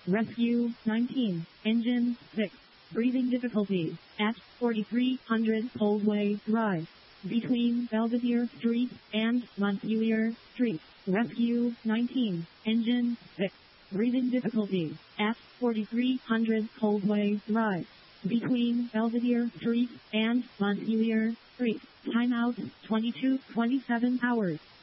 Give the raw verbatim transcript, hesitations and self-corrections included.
Rescue nineteen. Engine six. Breathing difficulties at forty-three hundred Coldway Drive, between Belvedere Street and Montpelier Street. Rescue nineteen. Engine six. Breathing difficulties at forty-three hundred Coldway Drive, between Belvedere Street and Montpelier Street. Timeout twenty-two twenty-seven hours.